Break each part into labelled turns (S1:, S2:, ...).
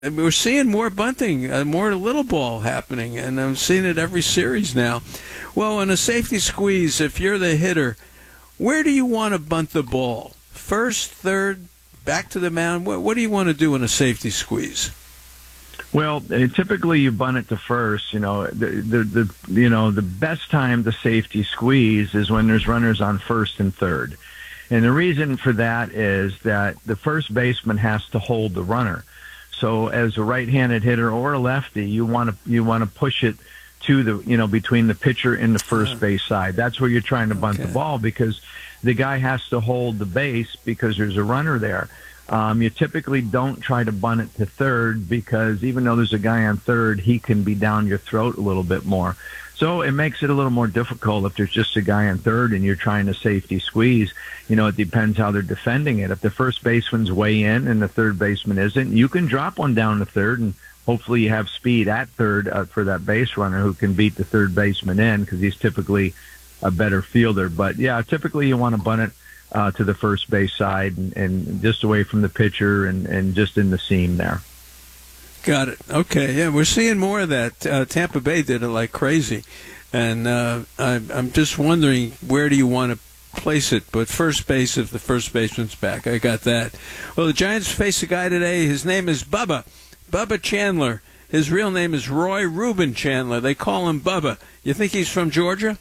S1: And we're seeing more bunting, more little ball happening, and I'm seeing it every series now. Well, in a safety squeeze, if you're the hitter, where do you want to bunt the ball? First, third, back to the mound? What do you want to do in a safety squeeze?
S2: Well, typically you bunt it to first. The best time to safety squeeze is when there's runners on first and third. And the reason for that is that the first baseman has to hold the runner. So as a right-handed hitter or a lefty, you want to push it to the between the pitcher and the first base side. That's where you're trying to bunt the ball, because the guy has to hold the base because there's a runner there. You typically don't try to bunt it to third, because even though there's a guy on third, he can be down your throat a little bit more. So it makes it a little more difficult if there's just a guy on third and you're trying to safety squeeze. It depends how they're defending it. If the first baseman's way in and the third baseman isn't, you can drop one down to third, and hopefully you have speed at third for that base runner who can beat the third baseman in, because he's typically a better fielder. But, yeah, typically you want to bunt it to the first base side and just away from the pitcher and just in the seam there.
S1: Got it. Okay, yeah, we're seeing more of that. Tampa Bay did it like crazy, and I'm just wondering, where do you want to place it? But first base, if the first baseman's back. I got that. Well, the Giants face a guy today. His name is Bubba Chandler. His real name is Roy Reuben Chandler. They call him Bubba. You think he's from Georgia?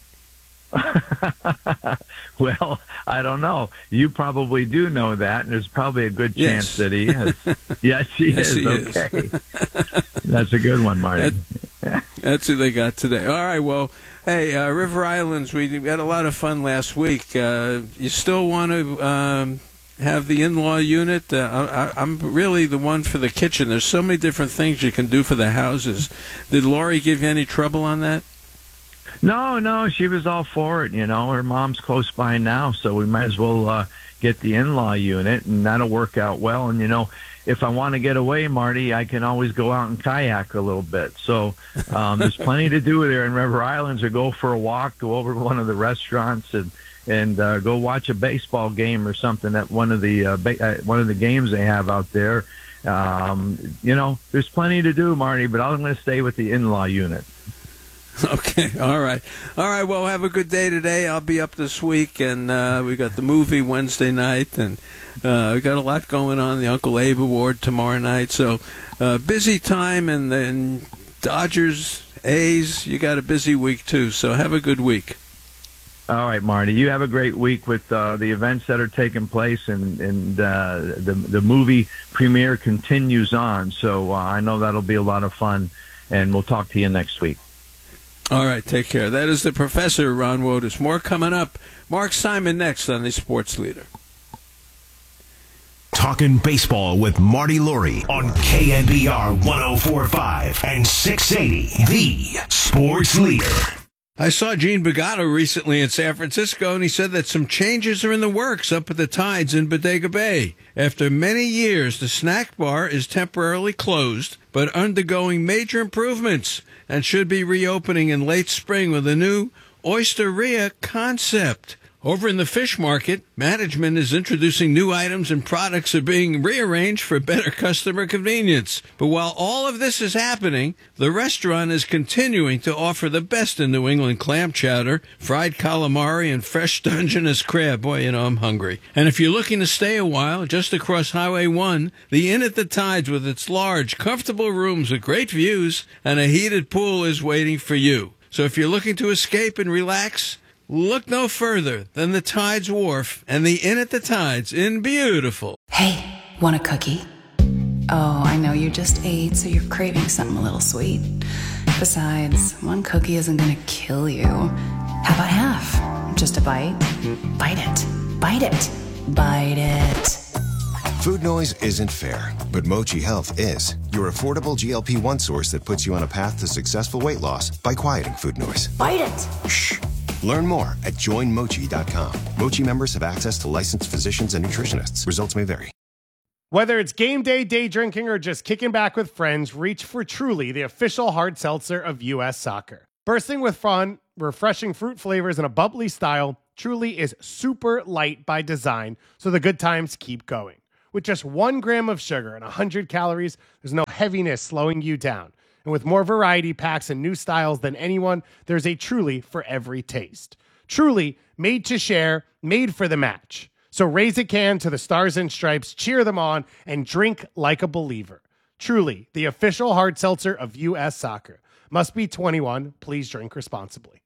S2: Well, I don't know. You probably do know that, and there's probably a good chance that he is. Yes, he is. Okay. That's a good one, Marty.
S1: That's who they got today. All right, well, hey, River Islands, we had a lot of fun last week. You still want to have the in-law unit? I'm really the one for the kitchen. There's so many different things you can do for the houses. Did Lori give you any trouble on that?
S2: No, she was all for it. Her mom's close by now, so we might as well get the in-law unit, and that'll work out well. And, if I want to get away, Marty, I can always go out and kayak a little bit. So there's plenty to do there in River Islands, or go for a walk, go over to one of the restaurants, and go watch a baseball game or something at one of the games they have out there. There's plenty to do, Marty, but I'm going to stay with the in-law unit.
S1: Okay, all right. Well, have a good day today. I'll be up this week, and we got the movie Wednesday night, and we got a lot going on. The Uncle Abe Award tomorrow night, so busy time. And then Dodgers, A's. You got a busy week too. So have a good week.
S2: All right, Marty. You have a great week with the events that are taking place, and the movie premiere continues on. So I know that'll be a lot of fun, and we'll talk to you next week.
S1: All right, take care. That is the Professor, Ron Wotus. More coming up. Mark Simon next on the Sports Leader.
S3: Talking baseball with Marty Laurie on KNBR 104.5 and 680, the Sports Leader.
S1: I saw Gene Bagato recently in San Francisco, and he said that some changes are in the works up at the Tides in Bodega Bay. After many years, the snack bar is temporarily closed, but undergoing major improvements, and should be reopening in late spring with a new Oysteria concept. Over in the fish market, management is introducing new items and products are being rearranged for better customer convenience. But while all of this is happening, the restaurant is continuing to offer the best in New England clam chowder, fried calamari, and fresh Dungeness crab. Boy, I'm hungry. And if you're looking to stay a while, just across Highway 1, the Inn at the Tides with its large, comfortable rooms with great views and a heated pool is waiting for you. So if you're looking to escape and relax, look no further than the Tides Wharf and the Inn at the Tides in beautiful.
S4: Hey, want a cookie? Oh, I know you just ate, so you're craving something a little sweet. Besides, one cookie isn't gonna kill you. How about half? Just a bite? Bite it. Bite it. Bite it.
S5: Food noise isn't fair, but Mochi Health is. Your affordable GLP-1 source that puts you on a path to successful weight loss by quieting food noise.
S4: Bite it.
S5: Shh. Learn more at joinmochi.com. Mochi members have access to licensed physicians and nutritionists. Results may vary.
S6: Whether it's game day drinking, or just kicking back with friends, reach for Truly, the official hard seltzer of U.S. soccer. Bursting with fun, refreshing fruit flavors, and a bubbly style, Truly is super light by design, so the good times keep going. With just 1 gram of sugar and 100 calories, there's no heaviness slowing you down. And with more variety packs and new styles than anyone, there's a Truly for every taste. Truly, made to share, made for the match. So raise a can to the Stars and Stripes, cheer them on, and drink like a believer. Truly, the official hard seltzer of U.S. Soccer. Must be 21. Please drink responsibly.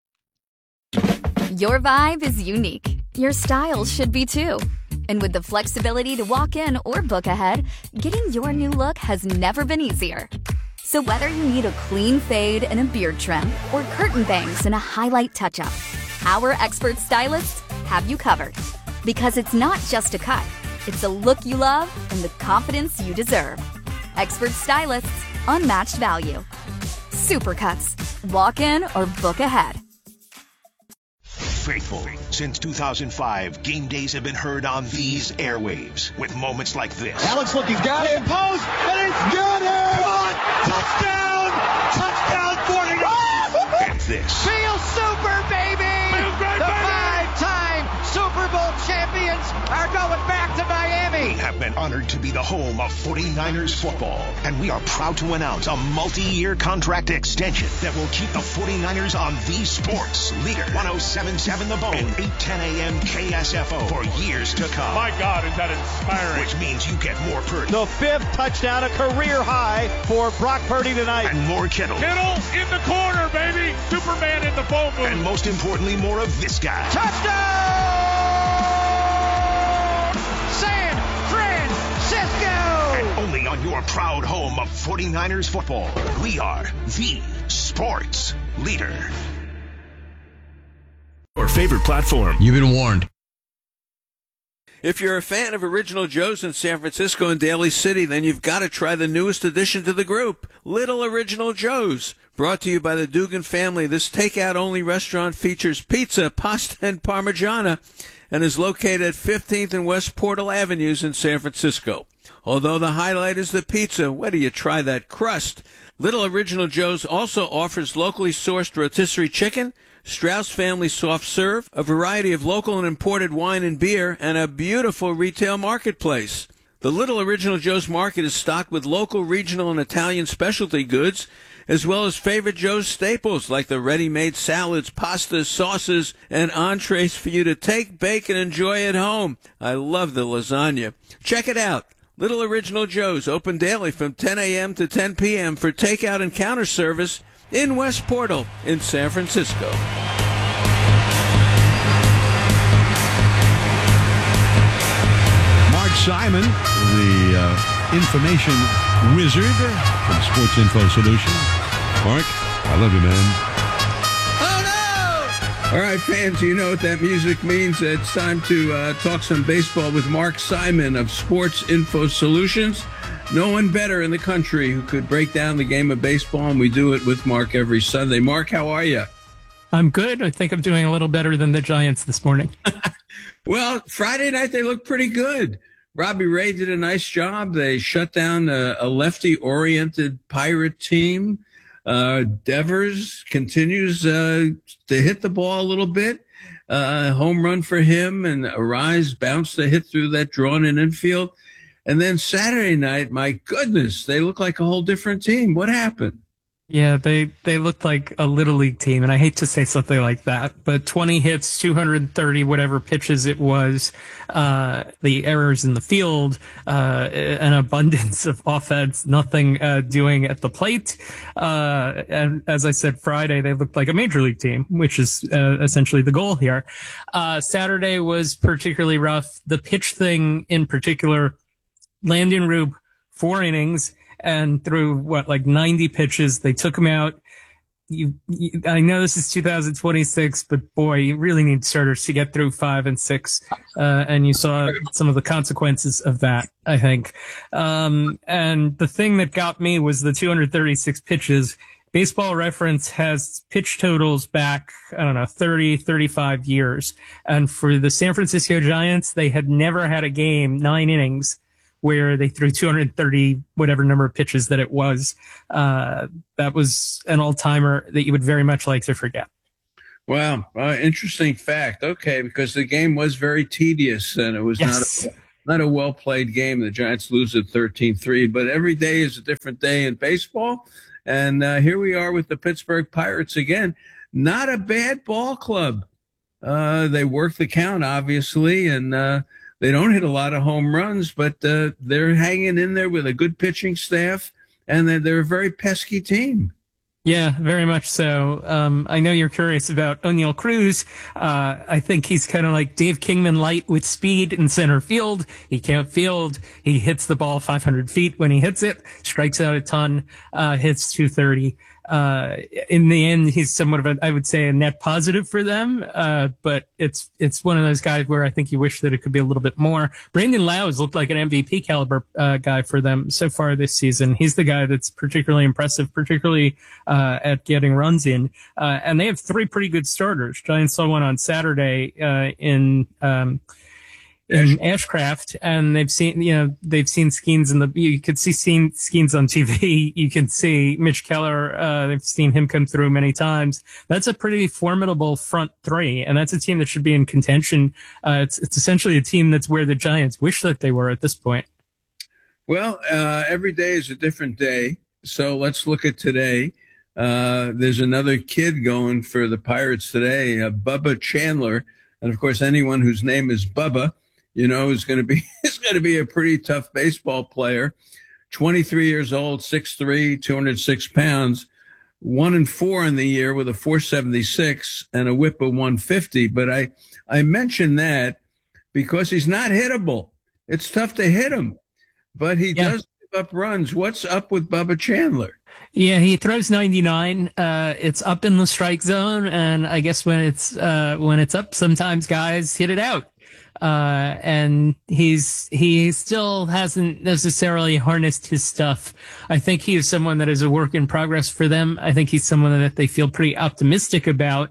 S7: Your vibe is unique. Your style should be too. And with the flexibility to walk in or book ahead, getting your new look has never been easier. So whether you need a clean fade and a beard trim or curtain bangs and a highlight touch-up, our expert stylists have you covered. Because it's not just a cut, it's a look you love and the confidence you deserve. Expert stylists, unmatched value. Supercuts. Walk in or book ahead.
S3: Faithful. Since 2005, game days have been heard on these airwaves with moments like this.
S8: Alex looking, got it, post, and it's got it! Touchdown! Touchdown, 49!
S3: And this.
S8: Feel super, baby! The 5-time Super Bowl champions are going back to Miami.
S3: We have been honored to be the home of 49ers football, and we are proud to announce a multi-year contract extension that will keep the 49ers on the sports leader. 107.7 The Bone and 8:10 a.m. KSFO for years to come.
S9: My God, is that inspiring.
S3: Which means you get more Purdy.
S8: The 5th touchdown, a career high for Brock Purdy tonight.
S3: And more Kittle.
S9: Kittle in the corner, baby. Superman in the phone booth.
S3: And most importantly, more of this guy.
S8: Touchdown! San Francisco!
S3: And only on your proud home of 49ers football. We are the sports leader.
S10: Your favorite platform.
S1: You've been warned. If you're a fan of Original Joe's in San Francisco and Daly City, then you've got to try the newest addition to the group, Little Original Joe's. Brought to you by the Dugan family, this takeout-only restaurant features pizza, pasta, and Parmigiana, and is located at 15th and West Portal Avenues in San Francisco. Although the highlight is the pizza, where do you try that crust? Little Original Joe's also offers locally sourced rotisserie chicken, Strauss Family Soft Serve, a variety of local and imported wine and beer, and a beautiful retail marketplace. The Little Original Joe's Market is stocked with local, regional, and Italian specialty goods, as well as favorite Joe's staples like the ready-made salads, pastas, sauces, and entrees for you to take, bake, and enjoy at home. I love the lasagna. Check it out. Little Original Joe's, open daily from 10 a.m. to 10 p.m. for takeout and counter service in West Portal in San Francisco.
S11: Mark Simon, the information wizard from Sports Info Solutions. Mark, I love you, man.
S1: Oh, no! All right, fans, you know what that music means. It's time to talk some baseball with Mark Simon of Sports Info Solutions. No one better in the country who could break down the game of baseball, and we do it with Mark every Sunday. Mark, how are you?
S12: I'm good. I think I'm doing a little better than the Giants this morning.
S1: Well, Friday night they looked pretty good. Robbie Ray did a nice job. They shut down a lefty-oriented Pirate team. Devers continues to hit the ball a little bit. Home run for him, and Arise bounced a hit through that drawn-in infield. And then Saturday night, my goodness, they look like a whole different team. What happened?
S12: Yeah, they looked like a Little League team, and I hate to say something like that, but 20 hits, 230 whatever pitches it was, the errors in the field, an abundance of offense, nothing doing at the plate. And as I said, Friday, they looked like a major league team, which is essentially the goal here. Saturday was particularly rough. The pitch thing in particular, Landon Rube, 4 innings, and through 90 pitches, they took him out. I know this is 2026, but boy, you really need starters to get through 5 and 6. And you saw some of the consequences of that, I think. And the thing that got me was the 236 pitches. Baseball Reference has pitch totals back, 30, 35 years. And for the San Francisco Giants, they had never had a game, 9 innings, where they threw 230 whatever number of pitches that it was. That was an all-timer that you would very much like to forget.
S1: Wow. Interesting fact. Okay, because the game was very tedious, and it was not a well-played game. The Giants lose at 13-3, but every day is a different day in baseball. And here we are with the Pittsburgh Pirates again. Not a bad ball club. They work the count, obviously, and they don't hit a lot of home runs, but they're hanging in there with a good pitching staff, and they're a very pesky team.
S12: Yeah, very much so. I know you're curious about O'Neal Cruz. I think he's kind of like Dave Kingman light with speed in center field. He can't field. He hits the ball 500 feet when he hits it, strikes out a ton, hits 230. In the end, he's somewhat of I would say, a net positive for them. But it's one of those guys where I think you wish that it could be a little bit more. Brandon Lau has looked like an MVP caliber, guy for them so far this season. He's the guy that's particularly impressive, particularly, at getting runs in. And they have three pretty good starters. Giants saw one on Saturday, in Ashcraft, and they've seen Skeens you could see Skeens on TV. You can see Mitch Keller. They've seen him come through many times. That's a pretty formidable front three, and that's a team that should be in contention. It's essentially a team that's where the Giants wish that they were at this point.
S1: Well, every day is a different day. So let's look at today. There's another kid going for the Pirates today, Bubba Chandler. And of course, anyone whose name is Bubba, is going to be a pretty tough baseball player. 23 years old, 6'3", 206 pounds, 1-4 in the year with a 476 and a whip of 150. But I mention that because he's not hittable. It's tough to hit him, but he does give up runs. What's up with Bubba Chandler?
S12: Yeah, he throws 99. It's up in the strike zone, and I guess when it's up, sometimes guys hit it out. And he still hasn't necessarily harnessed his stuff. I think he is someone that is a work in progress for them. I think he's someone that they feel pretty optimistic about.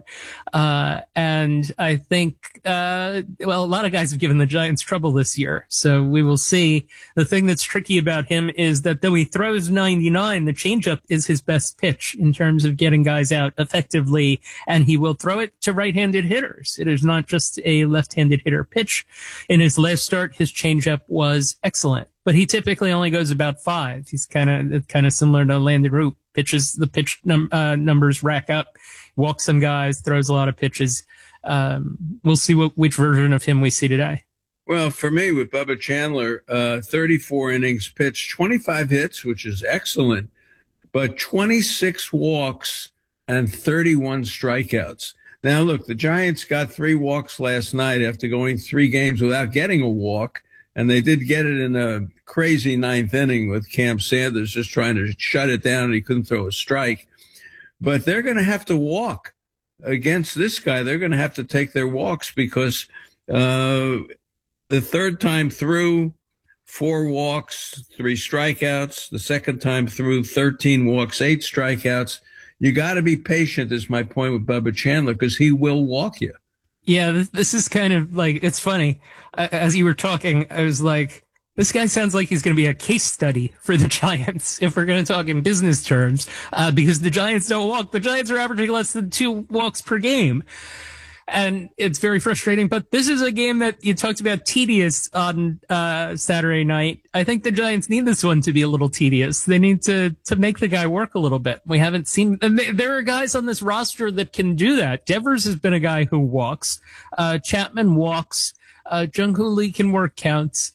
S12: And I think, a lot of guys have given the Giants trouble this year. So we will see. The thing that's tricky about him is that though he throws 99, the changeup is his best pitch in terms of getting guys out effectively. And he will throw it to right-handed hitters. It is not just a left-handed hitter pitch. In his last start, his changeup was excellent, but he typically only goes about 5. He's kind of similar to Landon Root. The pitch numbers rack up, walks some guys, throws a lot of pitches. We'll see which version of him we see today.
S1: Well, for me, with Bubba Chandler, 34 innings pitched, 25 hits, which is excellent, but 26 walks and 31 strikeouts. Now, look, the Giants got 3 walks last night after going 3 games without getting a walk, and they did get it in a crazy 9th inning with Cam Sanders just trying to shut it down, and he couldn't throw a strike. But they're going to have to walk against this guy. They're going to have to take their walks because the third time through, 4 walks, 3 strikeouts. The second time through, 13 walks, 8 strikeouts. You got to be patient, is my point with Bubba Chandler, because he will walk you.
S12: Yeah, this is kind of like, it's funny. As you were talking, I was like, this guy sounds like he's going to be a case study for the Giants, if we're going to talk in business terms, because the Giants don't walk. The Giants are averaging less than 2 walks per game. And it's very frustrating, but this is a game that you talked about tedious on Saturday night. I think the Giants need this one to be a little tedious. They need to make the guy work a little bit. We haven't seen, and there are guys on this roster that can do that. Devers has been a guy who walks. Chapman walks. Jung-Hoo Lee can work counts.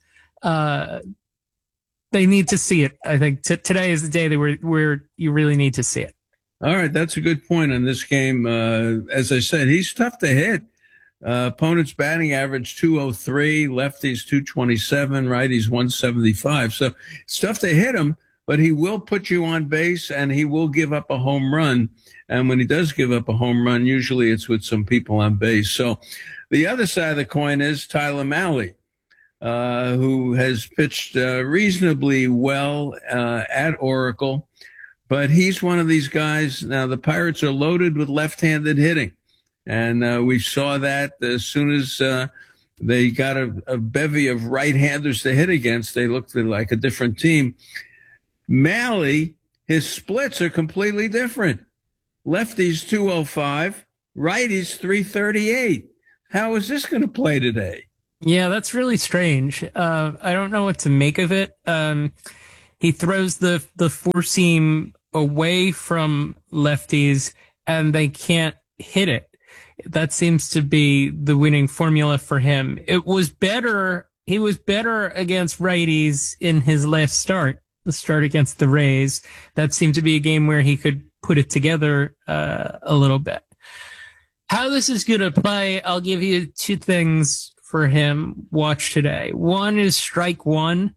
S12: They need to see it. I think today is the day where you really need to see it.
S1: All right, that's a good point on this game. As I said, he's tough to hit. Opponent's batting average 203, lefties 227, righties 175. So it's tough to hit him, but he will put you on base and he will give up a home run. And when he does give up a home run, usually it's with some people on base. So the other side of the coin is Tyler Mahle, who has pitched reasonably well at Oracle. But he's one of these guys. Now, the Pirates are loaded with left-handed hitting. And we saw that as soon as they got a bevy of right-handers to hit against, they looked like a different team. Mahle, his splits are completely different. Lefties 205, righties 338. How is this going to play today?
S12: Yeah, that's really strange. I don't know what to make of it. He throws the four seam away from lefties, and they can't hit it. That seems to be the winning formula for him. He was better against righties in his last start, the start against the Rays. That seemed to be a game where he could put it together a little bit. How this is going to play, I'll give you two things for him. Watch today. One is strike one.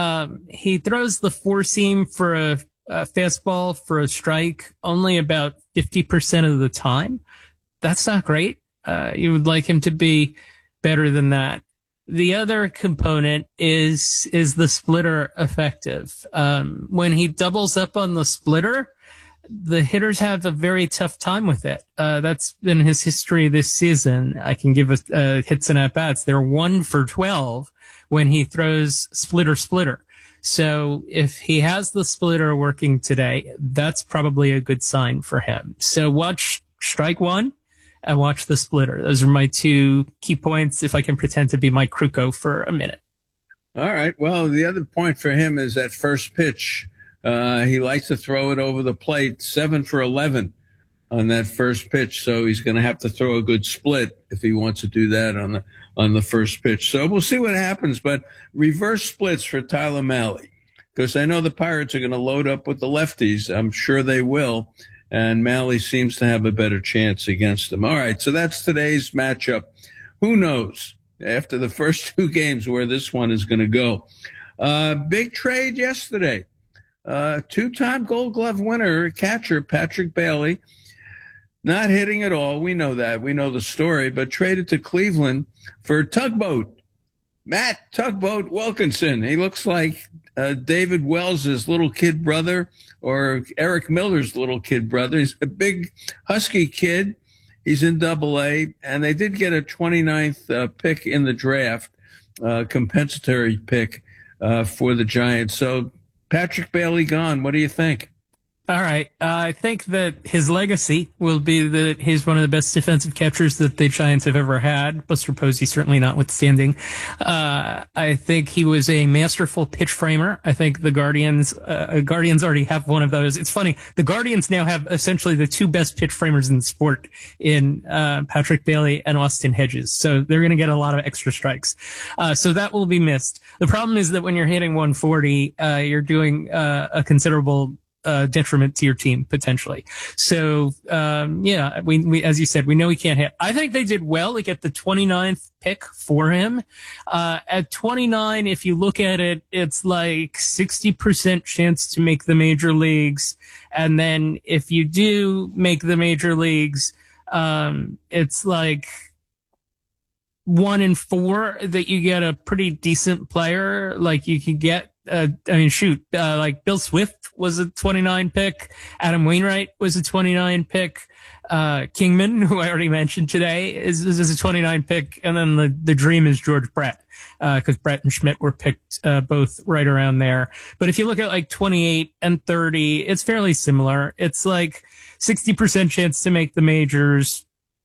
S12: He throws the four seam for a fastball for a strike only about 50% of the time. That's not great. You would like him to be better than that. The other component is the splitter effective. When he doubles up on the splitter, the hitters have a very tough time with it. That's been his history this season. I can give hits and at-bats. They're 1 for 12 when he throws splitter. So if he has the splitter working today, that's probably a good sign for him. So watch strike one and watch the splitter. Those are my two key points, if I can pretend to be Mike Krukow for a minute.
S1: All right. Well, the other point for him is that first pitch. He likes to throw it over the plate, 7 for 11 on that first pitch. So he's going to have to throw a good split if he wants to do that on the first pitch. So we'll see what happens. But reverse splits for Tyler Mahle, because I know the Pirates are going to load up with the lefties. I'm sure they will. And Mahle seems to have a better chance against them. All right. So that's today's matchup. Who knows after the first two games where this one is going to go? Big trade yesterday. Two-time Gold Glove winner, catcher Patrick Bailey, not hitting at all. We know that. We know the story, but traded to Cleveland for Tugboat. Matt Tugboat Wilkinson. He looks like David Wells' little kid brother or Eric Miller's little kid brother. He's a big husky kid. He's in Double-A, and they did get a 29th pick in the draft, compensatory pick for the Giants. So Patrick Bailey gone. What do you think?
S12: All right. I think that his legacy will be that he's one of the best defensive catchers that the Giants have ever had. Buster Posey certainly notwithstanding. I think he was a masterful pitch framer. I think the Guardians already have one of those. It's funny. The Guardians now have essentially the two best pitch framers in the sport in Patrick Bailey and Austin Hedges. So they're going to get a lot of extra strikes. So that will be missed. The problem is that when you're hitting 140, you're doing a considerable detriment to your team potentially. So, we as you said, we know he can't hit. I think they did well to get the 29th pick for him. At 29, if you look at it, it's like 60% chance to make the major leagues. And then if you do make the major leagues, it's like 1 in 4 that you get a pretty decent player. Like you can get, like Bill Swift was a 29 pick. Adam Wainwright was a 29 pick. Kingman, who I already mentioned today, is a 29 pick. And then the dream is George Brett, because Brett and Schmidt were picked both right around there. But if you look at like 28 and 30, it's fairly similar. It's like 60% chance to make the majors,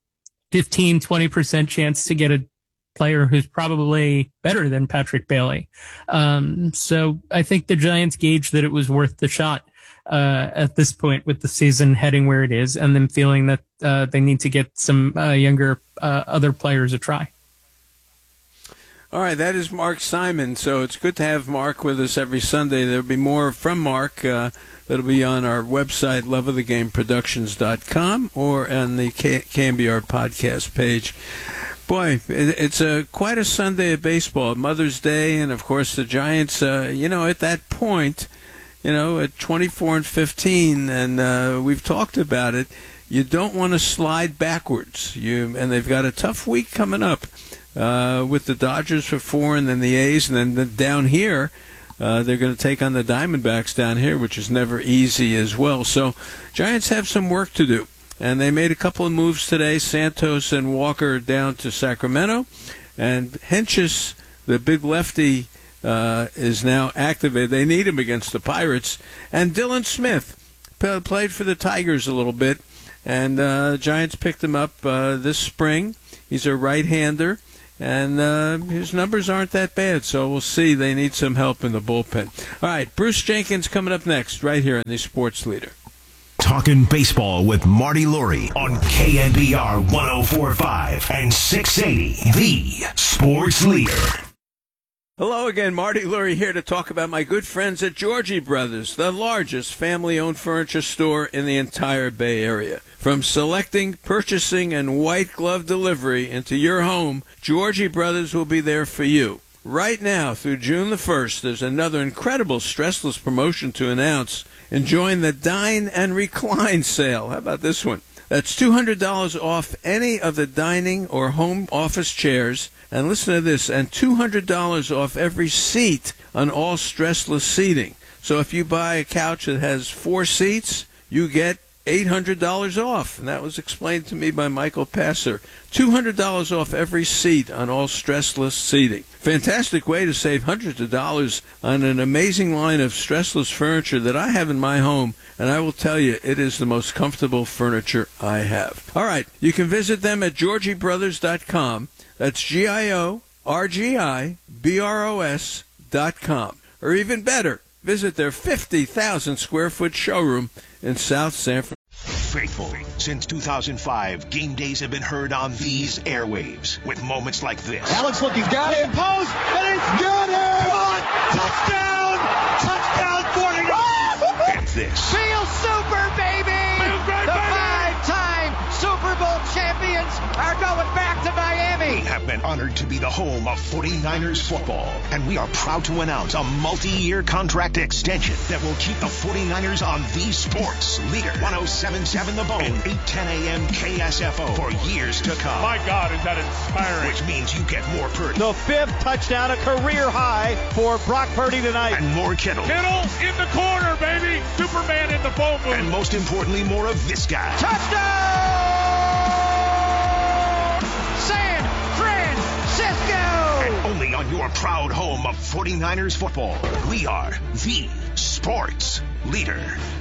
S12: 20% chance to get a player who's probably better than Patrick Bailey. So I think the Giants gauged that it was worth the shot at this point with the season heading where it is, and them feeling that they need to get some younger other players a try.
S1: All right, that is Mark Simon. So it's good to have Mark with us every Sunday. There'll be more from Mark that'll be on our website, loveofthegameproductions.com, or on the KNBR podcast page. Boy, it's quite a Sunday of baseball, Mother's Day, and of course the Giants. At that point, at 24-15, and we've talked about it. You don't want to slide backwards. And they've got a tough week coming up with the Dodgers for 4, and then the A's, and then down here they're going to take on the Diamondbacks down here, which is never easy as well. So Giants have some work to do. And they made a couple of moves today. Santos and Walker down to Sacramento. And Hentges, the big lefty, is now activated. They need him against the Pirates. And Dylan Smith played for the Tigers a little bit. And Giants picked him up this spring. He's a right-hander. and his numbers aren't that bad, so we'll see. They need some help in the bullpen. All right, Bruce Jenkins coming up next, right here on the Sports Leader.
S3: Talking baseball with Marty Lurie on KNBR 104.5 and 680, the Sports Leader.
S1: Hello again, Marty Lurie here to talk about my good friends at Georgie Brothers, the largest family-owned furniture store in the entire Bay Area. From selecting, purchasing, and white glove delivery into your home, Georgie Brothers will be there for you. Right now, through June the 1st, there's another incredible stressless promotion to announce. Enjoying the Dine and Recline sale. How about this one? That's $200 off any of the dining or home office chairs. And listen to this, and $200 off every seat on all stressless seating. So if you buy a couch that has 4 seats, you get $800 off. And that was explained to me by Michael Passer. $200 off every seat on all stressless seating. Fantastic way to save hundreds of dollars on an amazing line of stressless furniture that I have in my home, and I will tell you, it is the most comfortable furniture I have. All right, you can visit them at GeorgieBrothers.com. That's GeorgieBros.com. Or even better, visit their 50,000 square foot showroom in South San Francisco.
S3: Faithful. Since 2005, game days have been heard on these airwaves with moments like this.
S8: Alex looking, got it, post, and it's got it! Come on! Touchdown! Touchdown, 49!
S3: And this.
S8: Feel super, baby!
S9: Feels great,
S8: the
S9: baby!
S8: 5-time Super Bowl champions are going back to Miami!
S3: We have been honored to be the home of 49ers football, and we are proud to announce a multi-year contract extension that will keep the 49ers on the Sports Leader. 107.7 The Bone, 8:10 a.m. KSFO for years to come.
S9: My God, is that inspiring.
S3: Which means you get more Purdy.
S8: The 5th touchdown, a career high for Brock Purdy tonight.
S3: And more Kittle.
S9: Kittle in the corner, baby. Superman in the phone booth.
S3: And most importantly, more of this guy.
S8: Touchdown! San Francisco!
S3: And only on your proud home of 49ers football. We are the Sports Leader.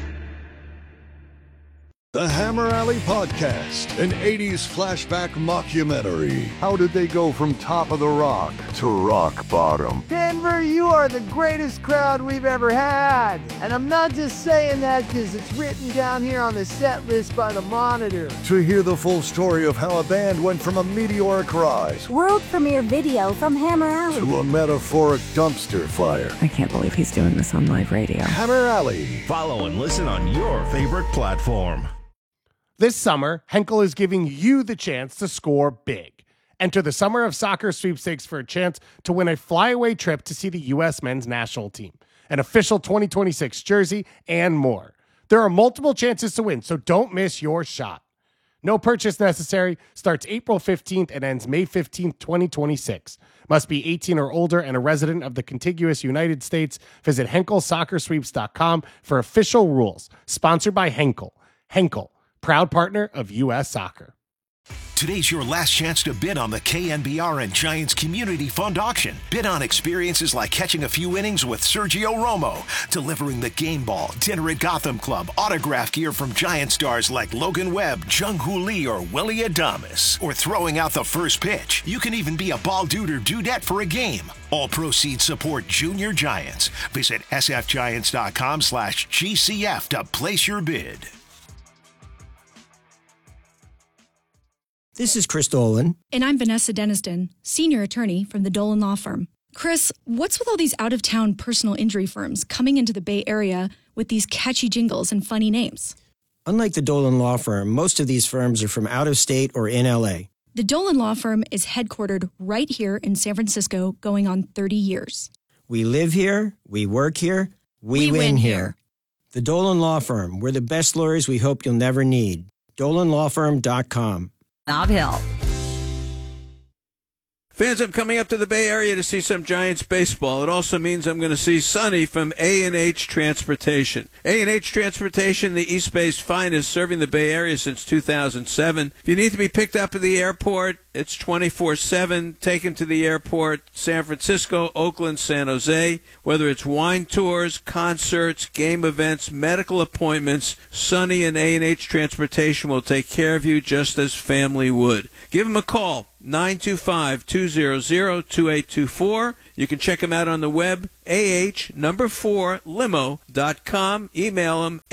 S10: The Hammer Alley Podcast, an 80s flashback mockumentary. How did they go from top of the rock to rock bottom?
S13: Denver, you are the greatest crowd we've ever had. And I'm not just saying that because it's written down here on the set list by the Monitor.
S10: To hear the full story of how a band went from a meteoric rise
S14: world premiere video from Hammer Alley
S10: to a metaphoric dumpster fire.
S15: I can't believe he's doing this on live radio.
S10: Hammer Alley.
S16: Follow and listen on your favorite platform.
S6: This summer, Henkel is giving you the chance to score big. Enter the Summer of Soccer sweepstakes for a chance to win a flyaway trip to see the U.S. men's national team, an official 2026 jersey, and more. There are multiple chances to win, so don't miss your shot. No purchase necessary, starts April 15th and ends May 15th, 2026. Must be 18 or older and a resident of the contiguous United States. Visit HenkelSoccerSweeps.com for official rules. Sponsored by Henkel. Henkel, proud partner of U.S. Soccer.
S3: Today's your last chance to bid on the KNBR and Giants Community Fund auction. Bid on experiences like catching a few innings with Sergio Romo, delivering the game ball, dinner at Gotham Club, autograph gear from Giant stars like Logan Webb, Jung-Hoo Lee, or Willie Adames, or throwing out the first pitch. You can even be a ball dude or dudette for a game. All proceeds support Junior Giants. Visit sfgiants.com/GCF to place your bid.
S17: This is Chris Dolan.
S18: And I'm Vanessa Deniston, senior attorney from the Dolan Law Firm. Chris, what's with all these out-of-town personal injury firms coming into the Bay Area with these catchy jingles and funny names?
S17: Unlike the Dolan Law Firm, most of these firms are from out of state or in L.A.
S18: The Dolan Law Firm is headquartered right here in San Francisco, going on 30 years.
S17: We live here, we work here, we win here. The Dolan Law Firm, we're the best lawyers we hope you'll never need. DolanLawFirm.com.
S19: Nob Hill.
S1: Fans, I'm coming up to the Bay Area to see some Giants baseball. It also means I'm going to see Sonny from A&H Transportation. A&H Transportation, the East Bay's finest, serving the Bay Area since 2007. If you need to be picked up at the airport, it's 24/7. Taken to the airport, San Francisco, Oakland, San Jose. Whether it's wine tours, concerts, game events, medical appointments, Sonny and A&H Transportation will take care of you just as family would. Give them a call. 925-200-2824. You can check them out on the web, ah4limo.com. Email them,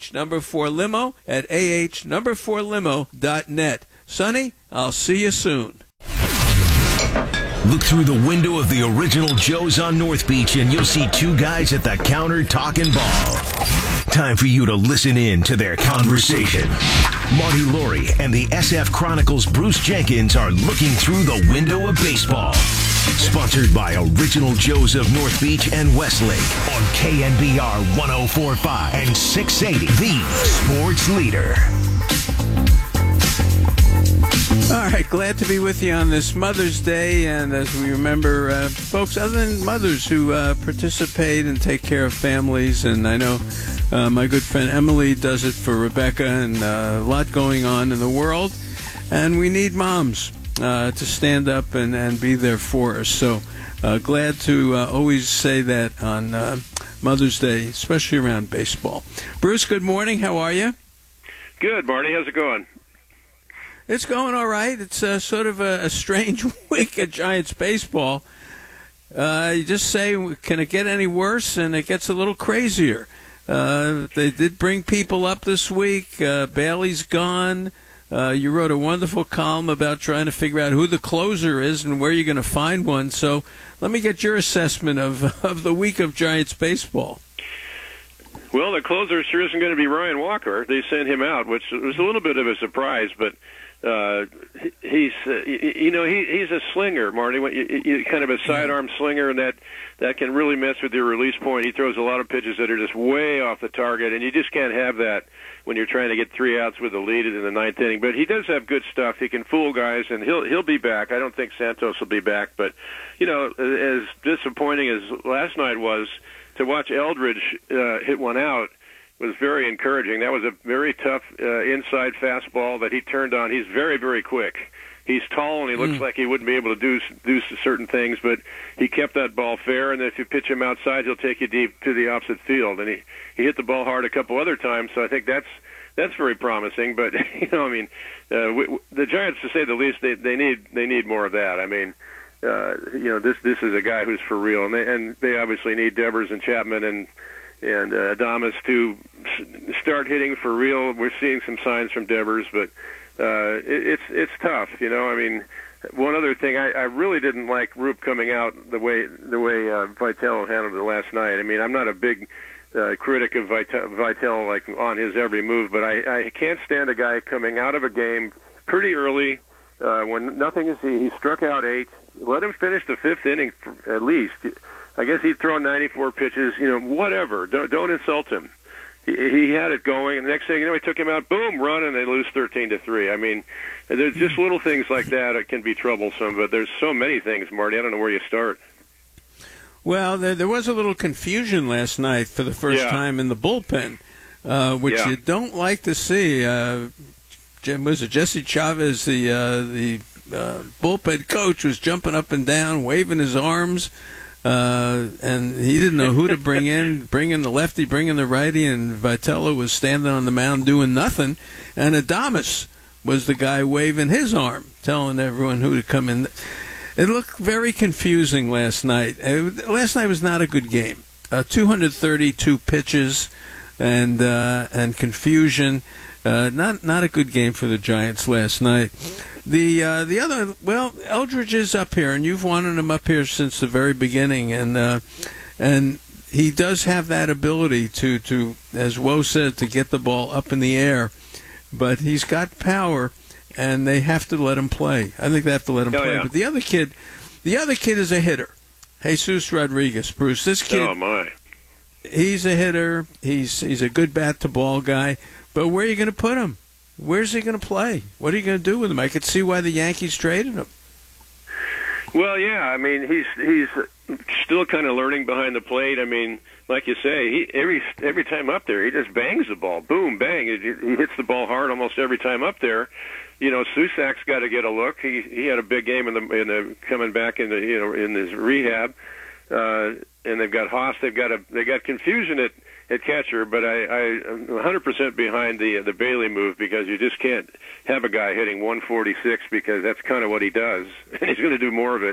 S1: ah4limo@ah4limo.net. Sonny, I'll see you soon.
S3: Look through the window of the original Joe's on North Beach and you'll see two guys at the counter talking ball. Time for you to listen in to their conversation. Marty Laurie and the SF Chronicles' Bruce Jenkins are looking through the window of baseball. Sponsored by Original Joe's of North Beach and Westlake on KNBR 104.5 and 680, the sports leader.
S1: All right, glad to be with you on this Mother's Day. And as we remember, folks other than mothers who participate and take care of families. And I know my good friend Emily does it for Rebecca, and a lot going on in the world. And we need moms to stand up and be there for us. So glad to always say that on Mother's Day, especially around baseball. Bruce, good morning. How are you?
S19: Good, Marty. How's it going?
S1: It's going all right. It's sort of a strange week at Giants baseball. You just say, can it get any worse? And it gets a little crazier. They did bring people up this week. Bailey's gone. You wrote a wonderful column about trying to figure out who the closer is and where you're going to find one. So let me get your assessment of the week of Giants baseball.
S19: Well, the closer sure isn't going to be Ryan Walker. They sent him out, which was a little bit of a surprise, but he's a slinger, Marty. You kind of a sidearm slinger, and that can really mess with your release point. He throws a lot of pitches that are just way off the target, and you just can't have that when you're trying to get 3 outs with a lead in the ninth inning. But he does have good stuff. He can fool guys, and he'll be back. I don't think Santos will be back, but as disappointing as last night was, to watch Eldridge hit one out was very encouraging. That was a very tough inside fastball that he turned on. He's very, very quick. He's tall, and he looks like he wouldn't be able to do certain things, but he kept that ball fair, and if you pitch him outside, he'll take you deep to the opposite field. And he hit the ball hard a couple other times, so I think that's very promising. But, the Giants, to say the least, they need more of that. I mean, this is a guy who's for real, and they obviously need Devers and Chapman and Adames to start hitting for real. We're seeing some signs from Devers, but it's tough. I mean, one other thing, I really didn't like Roop coming out the way Vitale handled it last night. I mean, I'm not a big critic of Vitale like on his every move, but I can't stand a guy coming out of a game pretty early when nothing is. He struck out 8. Let him finish the 5th inning at least. I guess he'd thrown 94 pitches, whatever. Don't insult him. He had it going, and the next thing he took him out, boom, run, and they lose 13-3. I mean, there's just little things like that that can be troublesome, but there's so many things, Marty. I don't know where you start.
S1: Well, there was a little confusion last night for the first time in the bullpen, which you don't like to see. Was it Jesse Chavez, the bullpen coach, was jumping up and down, waving his arms, and he didn't know who to bring in the lefty, bring in the righty, and Vitello was standing on the mound doing nothing, and Adames was the guy waving his arm, telling everyone who to come in. It looked very confusing last night. Last night was not a good game. 232 pitches and confusion. Not a good game for the Giants last night. The other, well, Eldridge is up here, and you've wanted him up here since the very beginning, and he does have that ability to, as Woe said, to get the ball up in the air, but he's got power, and they have to let him play. I think they have to let him play. Yeah. But the other kid is a hitter, Jesus Rodriguez. Bruce, this kid.
S19: Oh my.
S1: He's a hitter. He's a good bat to ball guy. But where are you going to put him? Where's he going to play? What are you going to do with him? I could see why the Yankees traded him.
S19: Well, yeah. I mean, he's still kind of learning behind the plate. I mean, like you say, every time up there, he just bangs the ball. Boom, bang. He hits the ball hard almost every time up there. Susak's got to get a look. He had a big game in the coming back in in his rehab. And they've got Haas. They got confusion at catcher, but I'm 100% behind the Bailey move, because you just can't have a guy hitting 146, because that's kind of what he does, and he's going to do more of it.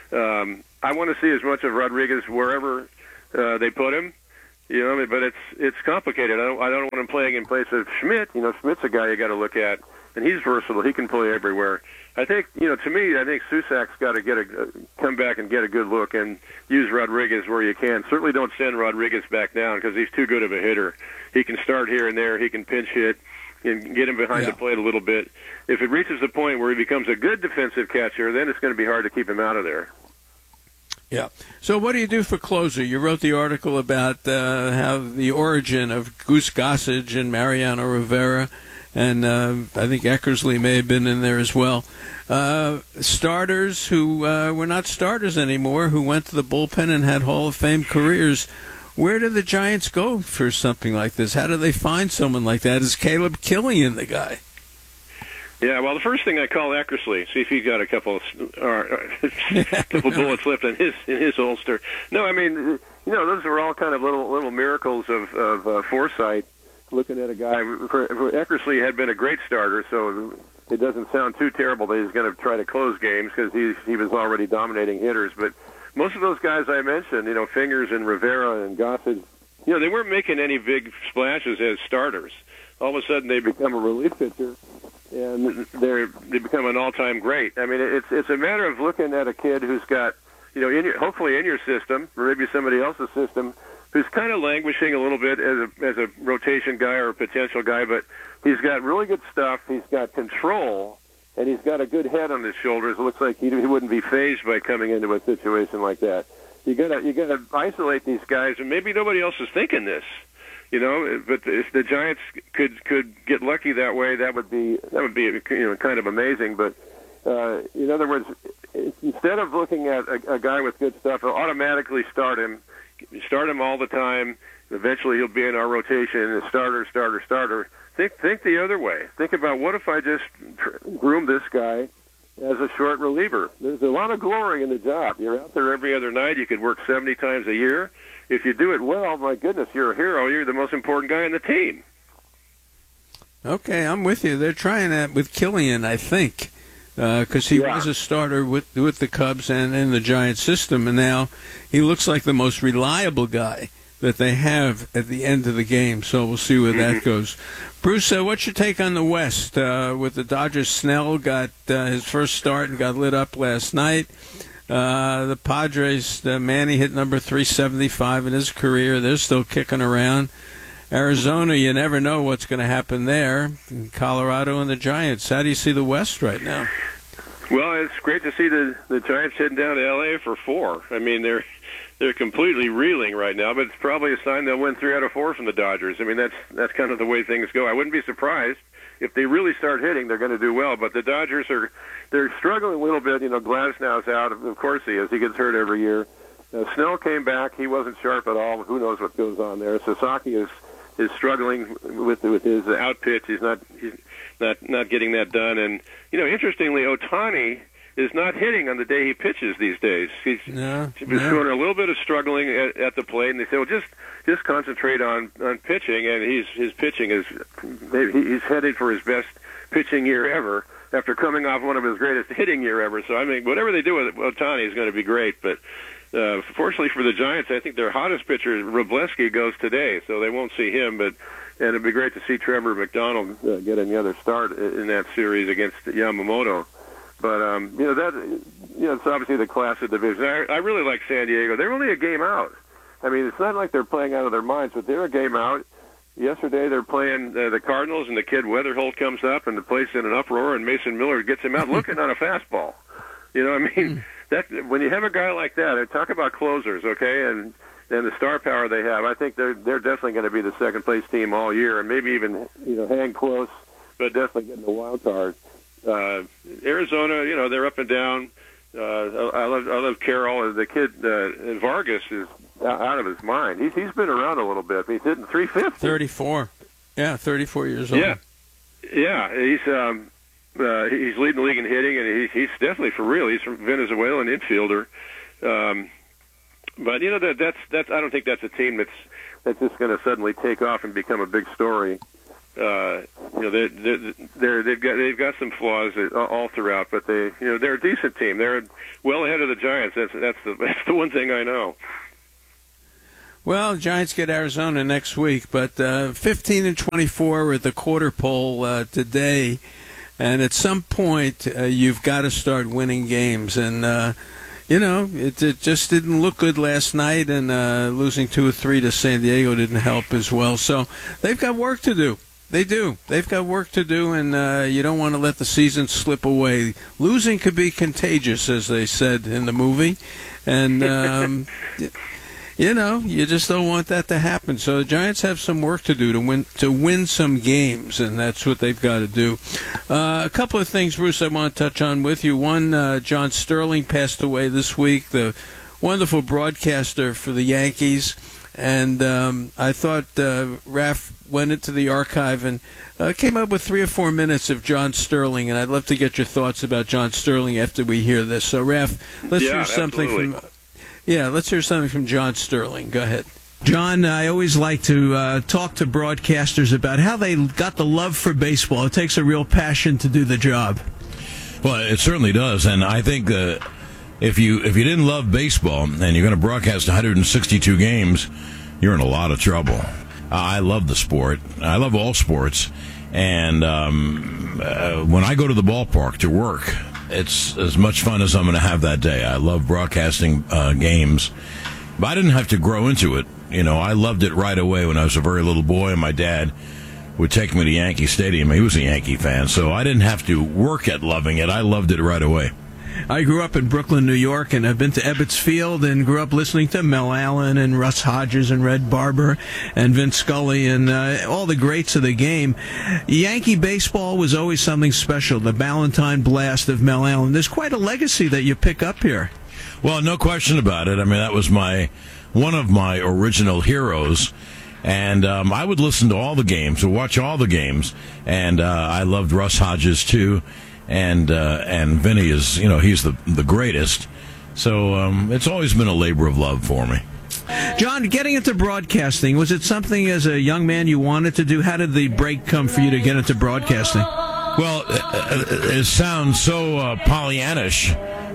S19: I want to see as much of Rodriguez wherever they put him, but it's complicated. I don't want him playing in place of Schmidt. Schmidt's a guy you got to look at, and he's versatile. He can play everywhere. I think, to me, I think Susak's got to come back and get a good look and use Rodriguez where you can. Certainly don't send Rodriguez back down, because he's too good of a hitter. He can start here and there. He can pinch hit and get him behind the plate a little bit. If it reaches the point where he becomes a good defensive catcher, then it's going to be hard to keep him out of there.
S1: Yeah. So what do you do for closer? You wrote the article about how the origin of Goose Gossage and Mariano Rivera, and I think Eckersley may have been in there as well. Starters who were not starters anymore, who went to the bullpen and had Hall of Fame careers. Where do the Giants go for something like this? How do they find someone like that? Is Caleb Killian the guy?
S19: Yeah, well, the first thing I call Eckersley, see if he's got a couple bullets left in his holster. No, I mean, those are all kind of little miracles of foresight. Looking at a guy, Eckersley had been a great starter, so it doesn't sound too terrible that he's going to try to close games, because he was already dominating hitters. But most of those guys I mentioned, Fingers and Rivera and Gossage, they weren't making any big splashes as starters. All of a sudden, they become a relief pitcher, and they become an all-time great. I mean, it's a matter of looking at a kid who's got, hopefully in your system, or maybe somebody else's system, who's kind of languishing a little bit as a rotation guy or a potential guy, but he's got really good stuff. He's got control, and he's got a good head on his shoulders. It looks like he wouldn't be fazed by coming into a situation like that. You gotta isolate these guys, and maybe nobody else is thinking this, But if the Giants could get lucky that way, that would be kind of amazing. But in other words, instead of looking at a guy with good stuff, automatically start him all the time. Eventually, he'll be in our rotation. Starter. Think the other way. Think about, what if I just groom this guy as a short reliever? There's a lot of glory in the job. You're out there every other night. You could work 70 times a year. If you do it well, my goodness, you're a hero. You're the most important guy on the team.
S1: Okay, I'm with you. They're trying that with Killian, I think, because he was a starter with the Cubs and in the Giants system, and now he looks like the most reliable guy that they have at the end of the game. So we'll see where that goes. Bruce, what's your take on the West? With the Dodgers, Snell got his first start and got lit up last night. The Padres, Manny hit number 375 in his career. They're still kicking around. Arizona, you never know what's going to happen there. Colorado and the Giants. How do you see the West right now?
S19: Well, it's great to see the Giants heading down to L.A. for 4. I mean, they're completely reeling right now, but it's probably a sign they'll win 3 out of 4 from the Dodgers. I mean, that's kind of the way things go. I wouldn't be surprised if they really start hitting. They're going to do well, but the Dodgers they're struggling a little bit. Glasnow's out. Of course he is. He gets hurt every year. Snell came back. He wasn't sharp at all. Who knows what goes on there? Sasaki is struggling with his out pitch. He's not getting that done. And interestingly, Ohtani is not hitting on the day he pitches these days. He's been showing a little bit of struggling at the plate, and they say, well, just concentrate on pitching. And his pitching he's headed for his best pitching year ever after coming off one of his greatest hitting year ever. So I mean, whatever they do with Ohtani is going to be great. But fortunately for the Giants, I think their hottest pitcher, Wrobleski, goes today, so they won't see him. And it'd be great to see Trevor McDonald get another start in that series against Yamamoto. But it's obviously the class of division. I really like San Diego. They're only a game out. I mean, it's not like they're playing out of their minds, but they're a game out. Yesterday they're playing the Cardinals, and the kid Weatherholt comes up, and the place in an uproar, and Mason Miller gets him out looking on a fastball. That when you have a guy like that, talk about closers, okay, and the star power they have, I think they're definitely going to be the second place team all year, and maybe even hang close, but definitely getting the wild card. Arizona, they're up and down. I love Carroll. The kid Vargas is out of his mind. He's been around a little bit. He's hitting 350.
S1: 34. Yeah, 34 years old.
S19: Yeah. He's leading the league in hitting, and he's definitely for real. He's from Venezuelan infielder. But that's I don't think that's a team that's that's just going to suddenly take off and become a big story. You know, they've got some flaws all throughout, but they're a decent team. They're well ahead of the Giants. That's the one thing I know.
S1: Well, Giants get Arizona next week, but 15-24 at the quarter pole today, and at some point you've got to start winning games. And it just didn't look good last night, and losing 2-3 to San Diego didn't help as well. So they've got work to do. They do. They've got work to do, and you don't want to let the season slip away. Losing could be contagious, as they said in the movie, and you just don't want that to happen. So the Giants have some work to do to win some games, and that's what they've got to do. A couple of things, Bruce, I want to touch on with you. One, John Sterling passed away this week, the wonderful broadcaster for the Yankees. And I thought Raf went into the archive and came up with 3 or 4 minutes of John Sterling, and I'd love to get your thoughts about John Sterling after we hear this. So, Raf, let's hear something let's hear something from John Sterling. Go ahead. John, I always like to talk to broadcasters about how they got the love for baseball. It takes a real passion to do the job.
S20: Well, it certainly does, and I think if you didn't love baseball and you're going to broadcast 162 games, you're in a lot of trouble. I love the sport. I love all sports, and when I go to the ballpark to work, it's as much fun as I'm going to have that day. I love broadcasting games, but I didn't have to grow into it. You know, I loved it right away when I was a very little boy, and my dad would take me to Yankee Stadium. He was a Yankee fan, so I didn't have to work at loving it. I loved it right away.
S1: I grew up in Brooklyn, New York, and I've been to Ebbets Field and grew up listening to Mel Allen and Russ Hodges and Red Barber and Vince Scully and all the greats of the game. Yankee baseball was always something special, the Ballantine blast of Mel Allen. There's quite a legacy that you pick up here.
S20: Well, no question about it. I mean, that was one of my original heroes. And I would listen to all the games, or watch all the games, and I loved Russ Hodges too. And Vinny is, he's the greatest. So it's always been a labor of love for me.
S1: John, getting into broadcasting, was it something as a young man you wanted to do? How did the break come for you to get into broadcasting?
S20: Well, it sounds so Pollyannish.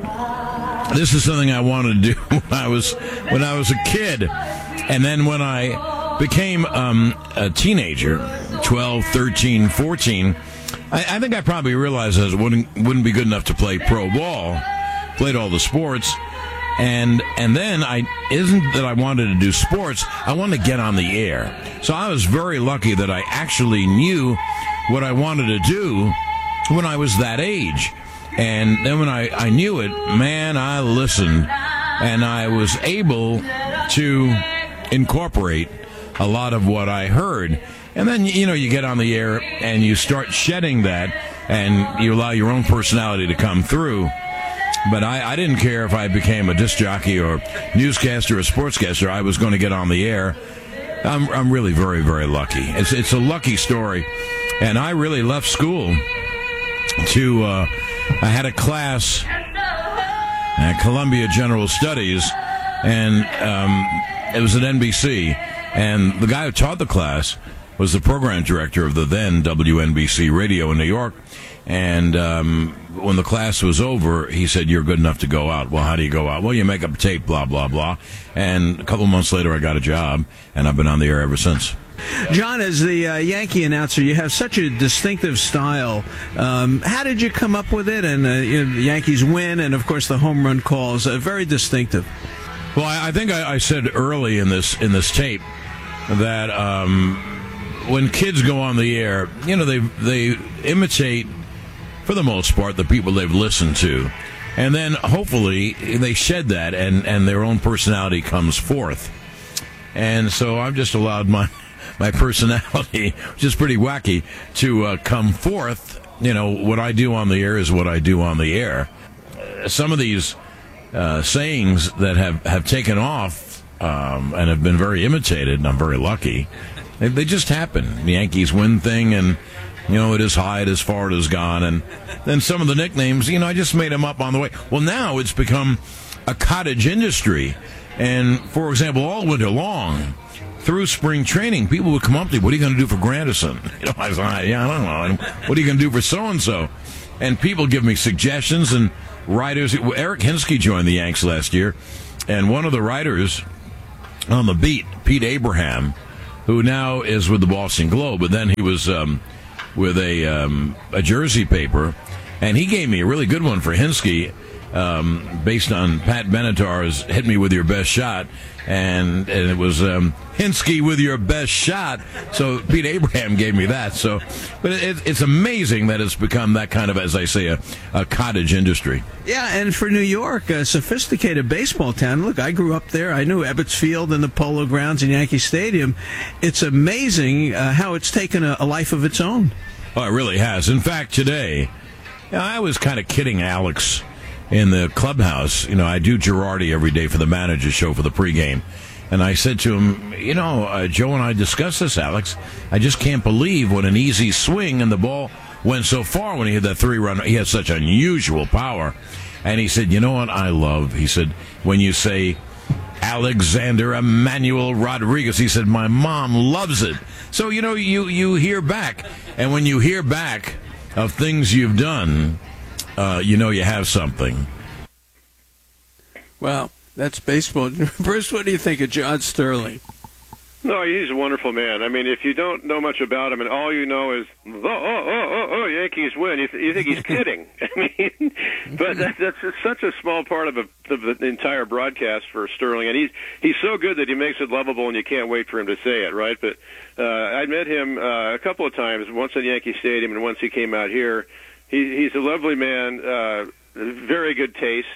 S20: This is something I wanted to do when I was a kid. And then when I became a teenager, 12, 13, 14, I think I probably realized I wouldn't be good enough to play pro ball. Played all the sports, and then isn't that I wanted to do sports. I wanted to get on the air. So I was very lucky that I actually knew what I wanted to do when I was that age. And then when I knew it, man, I listened, and I was able to incorporate a lot of what I heard. And then, you get on the air and you start shedding that, and you allow your own personality to come through. But I didn't care if I became a disc jockey or newscaster or sportscaster. I was going to get on the air. I'm really very, very lucky. It's a lucky story. And I really left school to, I had a class at Columbia General Studies, and it was at NBC. And the guy who taught the class was the program director of the then WNBC Radio in New York. And when the class was over, he said, "You're good enough to go out." Well, how do you go out? Well, you make up a tape, blah, blah, blah. And a couple months later, I got a job, and I've been on the air ever since.
S1: John, as the Yankee announcer, you have such a distinctive style. How did you come up with it? And the Yankees win, and, of course, the home run calls, very distinctive.
S20: Well, I think I said early in this tape that when kids go on the air, they imitate, for the most part, the people they've listened to. And then, hopefully, they shed that, and their own personality comes forth. And so I've just allowed my personality, which is pretty wacky, to come forth. What I do on the air is what I do on the air. Some of these sayings that have taken off and have been very imitated, and I'm very lucky, they just happen. The Yankees win thing, and it is high, it is far, it is gone. And then some of the nicknames, I just made them up on the way. Well, now it's become a cottage industry. And, for example, all winter long, through spring training, people would come up to me, what are you going to do for Granderson? I was like, yeah, I don't know. And what are you going to do for so-and-so? And people give me suggestions, and writers. Eric Hinsky joined the Yanks last year, and one of the writers on the beat, Pete Abraham, who now is with the Boston Globe, but then he was with a Jersey paper, and he gave me a really good one for Hinsky, based on Pat Benatar's "Hit Me With Your Best Shot," and it was Hinsky with your best shot. So Pete Abraham gave me that. So, but it's amazing that it's become that kind of, as I say, a cottage industry.
S1: Yeah, and for New York, a sophisticated baseball town. Look, I grew up there. I knew Ebbets Field and the Polo Grounds and Yankee Stadium. It's amazing how it's taken a life of its own.
S20: Oh, it really has. In fact, today, I was kind of kidding Alex in the clubhouse. I do Girardi every day for the manager show for the pregame. And I said to him, Joe and I discussed this, Alex. I just can't believe what an easy swing and the ball went so far when he had that 3-run. He had such unusual power. And he said, you know what I love? He said, when you say Alexander Emmanuel Rodriguez, he said, my mom loves it. So, you hear back. And when you hear back of things you've done, you have something.
S1: Well, that's baseball. Bruce, what do you think of John Sterling?
S19: No, he's a wonderful man. I mean, if you don't know much about him and all you know is, Yankees win, you think he's kidding. I mean, but that's such a small part of the entire broadcast for Sterling. And he's so good that he makes it lovable, and you can't wait for him to say it, right? But I met him a couple of times, once at Yankee Stadium and once he came out here. He's a lovely man, very good taste,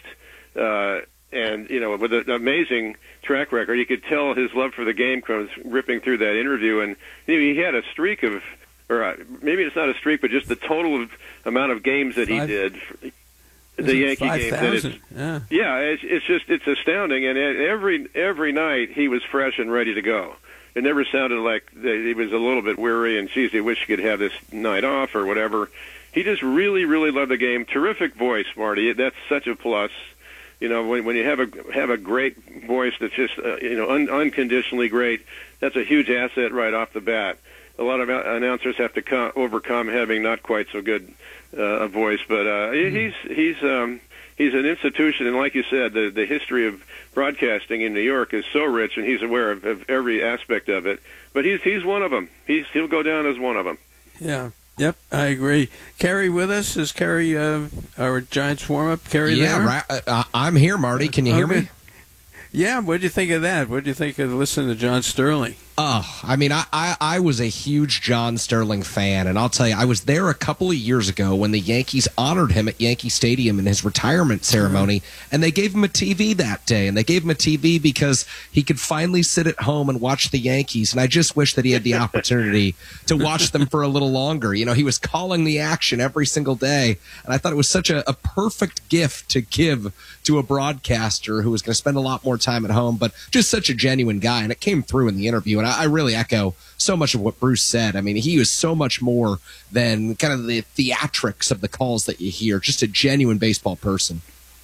S19: and with an amazing track record. You could tell his love for the game comes ripping through that interview, and he had a streak of, or maybe it's not a streak, but just the total amount of games that he did. The Yankee game. It's astounding, and every night he was fresh and ready to go. It never sounded like he was a little bit weary and, geez, I wish he could have this night off or whatever. He just really, really loved the game. Terrific voice, Marty. That's such a plus. When you have a great voice that's just unconditionally great, that's a huge asset right off the bat. A lot of announcers have to overcome having not quite so good a voice, but he's an institution, and like you said, the history of broadcasting in New York is so rich, and he's aware of every aspect of it. But he's one of them. He'll go down as one of them.
S1: Yeah. Yep, I agree. Kerry with us? Is Kerry our Giants warm-up? Kerry
S21: there? Yeah, I'm here, Marty. Can you hear me?
S1: Yeah, what did you think of that? What did you think of listening to John Sterling?
S21: Oh, I mean, I was a huge John Sterling fan, and I'll tell you, I was there a couple of years ago when the Yankees honored him at Yankee Stadium in his retirement ceremony, and they gave him a TV that day, and they gave him a TV because he could finally sit at home and watch the Yankees, and I just wish that he had the opportunity to watch them for a little longer. He was calling the action every single day, and I thought it was such a perfect gift to give to a broadcaster who was going to spend a lot more time at home, but just such a genuine guy, and it came through in the interview, and I really echo so much of what Bruce said. I mean, he was so much more than kind of the theatrics of the calls that you hear, just a genuine baseball person.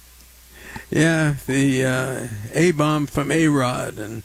S1: Yeah, the A-bomb from A-Rod, and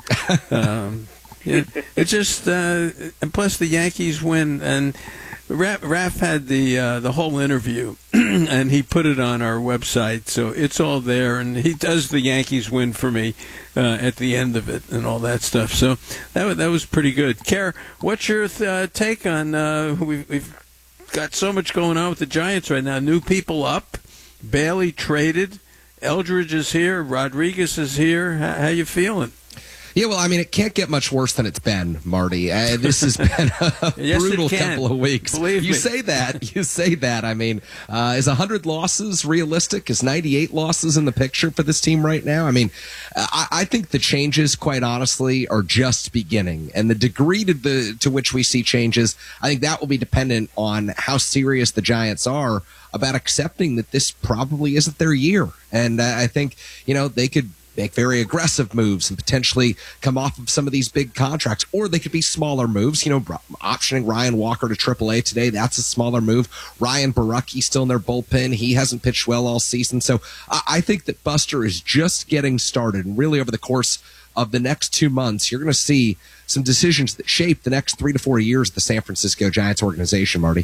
S1: it's just, and plus the Yankees win, and Raph had the whole interview, and he put it on our website, so it's all there, and he does the Yankees win for me at the end of it and all that stuff. So that was pretty good. Kerr, what's your take on we've got so much going on with the Giants right now? New people up, Bailey traded, Eldridge is here, Rodriguez is here. How you feeling?
S21: Yeah, well, I mean, it can't get much worse than it's been, Marty. This has been a brutal couple of weeks.
S1: Believe
S21: you
S1: me.
S21: say that. I mean, is 100 losses realistic? Is 98 losses in the picture for this team right now? I mean, I think the changes, quite honestly, are just beginning. And the degree to which we see changes, I think that will be dependent on how serious the Giants are about accepting that this probably isn't their year. And I think, they could make very aggressive moves and potentially come off of some of these big contracts, or they could be smaller moves. Optioning Ryan Walker to AAA today, that's a smaller move. Ryan Borucki still in their bullpen. He hasn't pitched well all season. So I think that Buster is just getting started, and really over the course of the next 2 months, you're going to see some decisions that shape the next 3 to 4 years of the San Francisco Giants organization, Marty.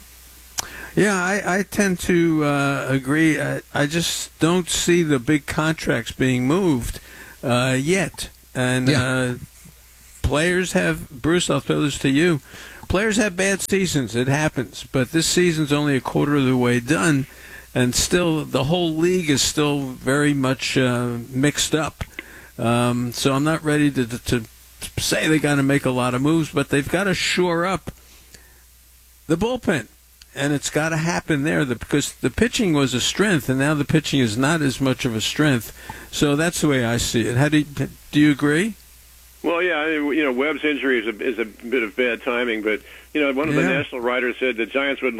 S1: Yeah, I tend to agree. I just don't see the big contracts being moved yet. And players have, Bruce, I'll throw this to you. Players have bad seasons. It happens. But this season's only a quarter of the way done. And still, the whole league is still very much mixed up. So I'm not ready to say they got to make a lot of moves, but they've got to shore up the bullpen. And it's got to happen there because the pitching was a strength, and now the pitching is not as much of a strength. So that's the way I see it. How do you agree?
S19: Well, yeah, I mean, Webb's injury is a bit of bad timing, but one of the national writers said the Giants would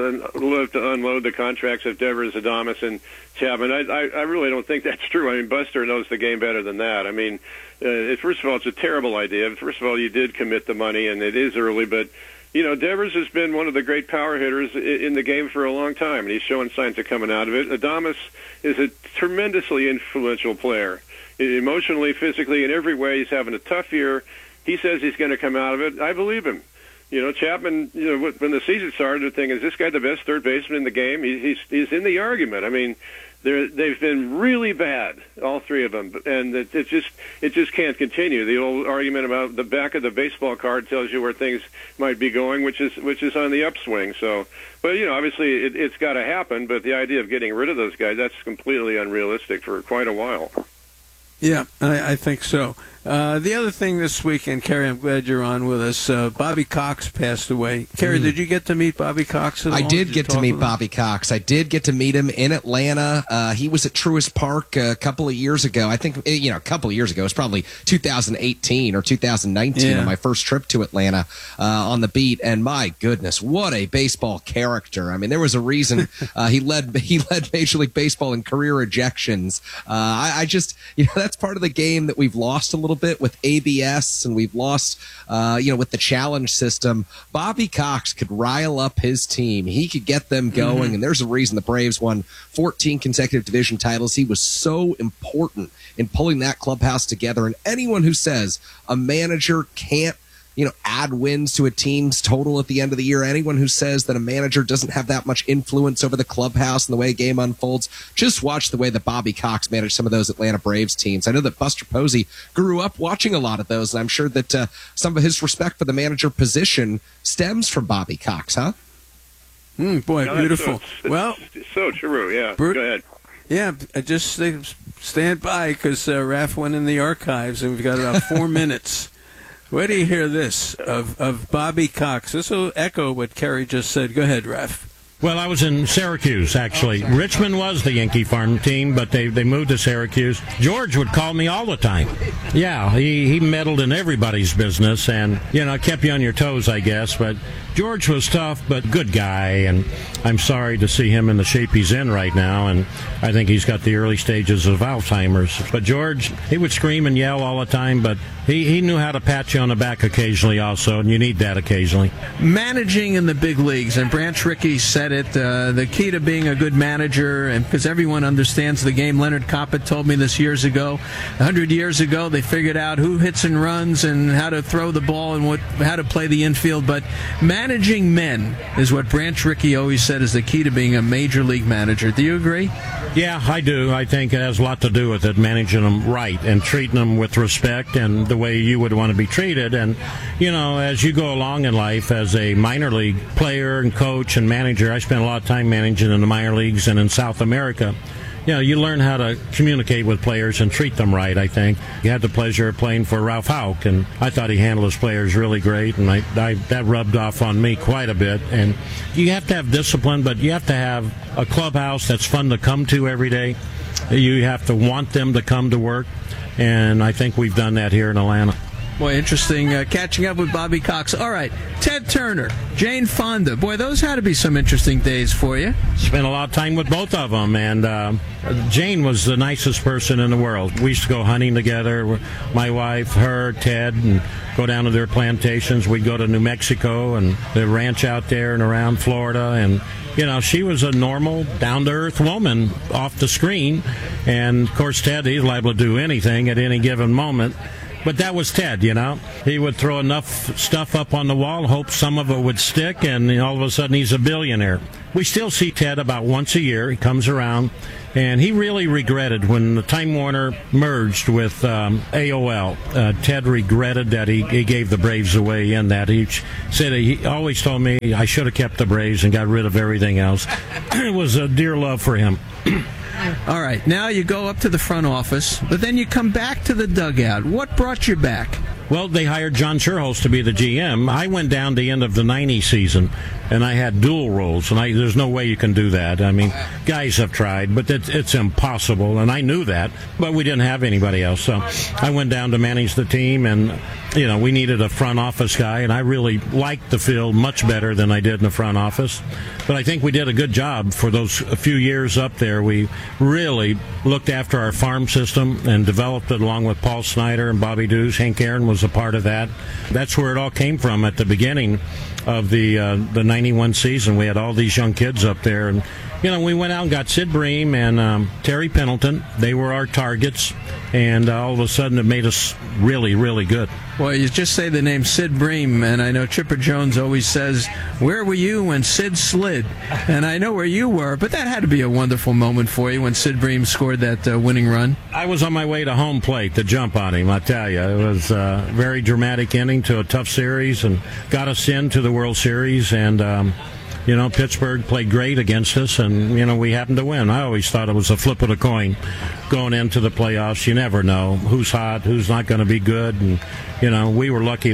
S19: love to unload the contracts of Devers, Adames, and Chapman. I really don't think that's true. I mean, Buster knows the game better than that. I mean, first of all, it's a terrible idea. First of all, you did commit the money, and it is early, but Devers has been one of the great power hitters in the game for a long time, and he's showing signs of coming out of it. Adames is a tremendously influential player. Emotionally, physically, in every way, he's having a tough year. He says he's going to come out of it. I believe him. Chapman, when the season started, the thing is, this guy the best third baseman in the game? He's in the argument. I mean, they've been really bad, all three of them, and it just can't continue. The old argument about the back of the baseball card tells you where things might be going, which is on the upswing. So, but obviously it's got to happen. But the idea of getting rid of those guys, that's completely unrealistic for quite a while.
S1: Yeah, I think so. The other thing this weekend, Kerry, I'm glad you're on with us. Bobby Cox passed away. Kerry, did you get to meet Bobby Cox at all?
S21: I did get to meet Bobby Cox. I did get to meet him in Atlanta. He was at Truist Park a couple of years ago. I think, a couple of years ago. It was probably 2018 or 2019 on my first trip to Atlanta on the beat. And my goodness, what a baseball character. I mean, there was a reason he led Major League Baseball in career ejections. I just, that's part of the game that we've lost a little bit with ABS, and we've lost, with the challenge system. Bobby Cox could rile up his team. He could get them going, and there's a reason the Braves won 14 consecutive division titles. He was so important in pulling that clubhouse together, and anyone who says a manager can't add wins to a team's total at the end of the year. Anyone who says that a manager doesn't have that much influence over the clubhouse and the way a game unfolds, just watch the way that Bobby Cox managed some of those Atlanta Braves teams. I know that Buster Posey grew up watching a lot of those, and I'm sure that some of his respect for the manager position stems from Bobby Cox, huh?
S1: Boy, beautiful.
S19: It's so true, yeah. Go ahead.
S1: Yeah, just stand by because Raph went in the archives, and we've got about 4 minutes. Where do you hear this of Bobby Cox? This will echo what Kerry just said. Go ahead, Raph.
S2: Well, I was in Syracuse, actually. Richmond was the Yankee farm team, but they moved to Syracuse. George would call me all the time. Yeah, he meddled in everybody's business and, kept you on your toes, I guess. But George was tough, but good guy, and I'm sorry to see him in the shape he's in right now, and I think he's got the early stages of Alzheimer's. But George, he would scream and yell all the time, but he knew how to pat you on the back occasionally also, and you need that occasionally.
S1: Managing in the big leagues, and Branch Rickey said it, the key to being a good manager, and because everyone understands the game. Leonard Coppett told me this years ago. 100 years ago, they figured out who hits and runs and how to throw the ball and how to play the infield. But managing men is what Branch Rickey always said is the key to being a major league manager. Do you agree?
S2: Yeah, I do. I think it has a lot to do with it, managing them right and treating them with respect and the way you would want to be treated. And, as you go along in life as a minor league player and coach and manager, I spent a lot of time managing in the minor leagues and in South America. You learn how to communicate with players and treat them right, I think. You had the pleasure of playing for Ralph Houck, and I thought he handled his players really great, and that rubbed off on me quite a bit. And you have to have discipline, but you have to have a clubhouse that's fun to come to every day. You have to want them to come to work, and I think we've done that here in Atlanta.
S1: Boy, interesting catching up with Bobby Cox. All right, Ted Turner, Jane Fonda. Boy, those had to be some interesting days for you.
S2: Spent a lot of time with both of them, and Jane was the nicest person in the world. We used to go hunting together, my wife, her, Ted, and go down to their plantations. We'd go to New Mexico and the ranch out there and around Florida, and she was a normal, down-to-earth woman off the screen. And, of course, Ted, he's liable to do anything at any given moment. But that was Ted, He would throw enough stuff up on the wall, hope some of it would stick, and all of a sudden he's a billionaire. We still see Ted about once a year. He comes around, and he really regretted when the Time Warner merged with AOL. Ted regretted that he gave the Braves away in that. He said he always told me I should have kept the Braves and got rid of everything else. It was a dear love for him.
S1: All right, now you go up to the front office, but then you come back to the dugout. What brought you back?
S2: Well, they hired John Schuerholz to be the GM. I went down the end of the 90 season, and I had dual roles, and there's no way you can do that. I mean, guys have tried, but it's impossible, and I knew that, but we didn't have anybody else. So I went down to manage the team, and, we needed a front office guy, and I really liked the field much better than I did in the front office. But I think we did a good job for those few years up there. We really looked after our farm system and developed it along with Paul Snyder and Bobby Dews. Hank Aaron was a part of that. That's where it all came from at the beginning of the 91 season. We had all these young kids up there, and we went out and got Sid Bream and Terry Pendleton. They were our targets, and all of a sudden it made us really, really good.
S1: Well, you just say the name Sid Bream, and I know Chipper Jones always says, "Where were you when Sid slid?" And I know where you were, but that had to be a wonderful moment for you when Sid Bream scored that winning run.
S2: I was on my way to home plate to jump on him, I tell you. It was a very dramatic ending to a tough series and got us into the World Series, and Pittsburgh played great against us, and, we happened to win. I always thought it was a flip of the coin going into the playoffs. You never know who's hot, who's not going to be good. And, we were lucky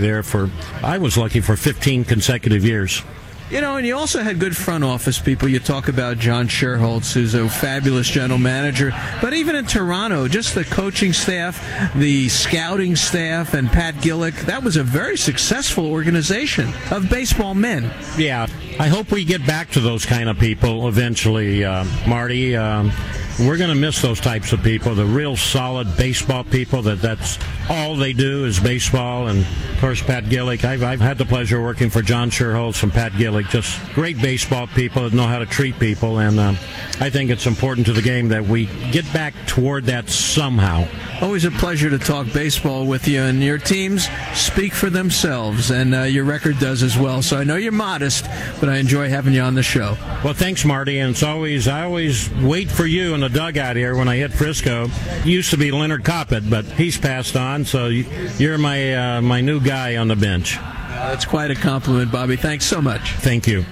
S2: I was lucky for 15 consecutive years.
S1: And you also had good front office people. You talk about John Schuerholz, who's a fabulous general manager. But even in Toronto, just the coaching staff, the scouting staff, and Pat Gillick, that was a very successful organization of baseball men.
S2: Yeah, I hope we get back to those kind of people eventually, Marty. We're going to miss those types of people, the real solid baseball people that's all they do is baseball. And, of course, Pat Gillick. I've had the pleasure of working for John Schuerholz and Pat Gillick, just great baseball people that know how to treat people. And I think it's important to the game that we get back toward that somehow.
S1: Always a pleasure to talk baseball with you, and your teams speak for themselves, and your record does as well. So I know you're modest, but I enjoy having you on the show.
S2: Well, thanks, Marty. And I always wait for you in the dugout here when I hit Frisco. It used to be Leonard Coppett, but he's passed on, so you're my new guy on the bench.
S1: That's quite a compliment, Bobby. Thanks so much.
S2: Thank you.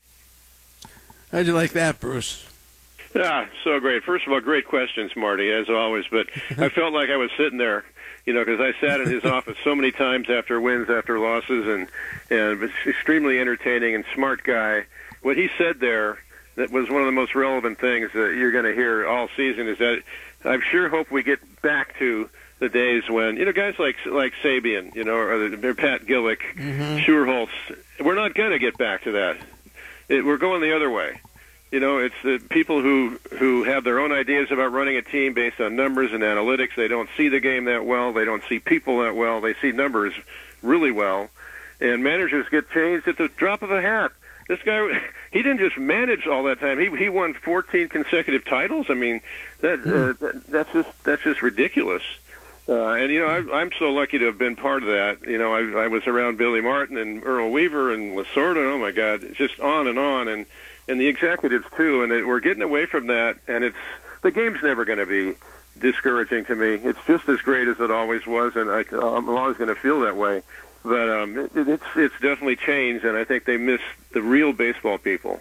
S1: How'd you like that, Bruce?
S19: Yeah, so great. First of all, great questions, Marty, as always. But I felt like I was sitting there, because I sat in his office so many times after wins, after losses, and was extremely entertaining and smart guy. What he said there, that was one of the most relevant things that you're going to hear all season, is that I sure hope we get back to the days when, guys like Sabian, or Pat Gillick, Schuerholz, we're not going to get back to that. We're going the other way. It's the people who have their own ideas about running a team based on numbers and analytics. They don't see the game that well. They don't see people that well. They see numbers really well. And managers get changed at the drop of a hat. This guy, he didn't just manage all that time. He won 14 consecutive titles. I mean, that's just ridiculous. I'm so lucky to have been part of that. I was around Billy Martin and Earl Weaver and Lasorda. Oh my God, it's just on, and the executives too. And we're getting away from that. And the game's never going to be discouraging to me. It's just as great as it always was, and I'm always going to feel that way. But it's definitely changed, and I think they miss the real baseball people.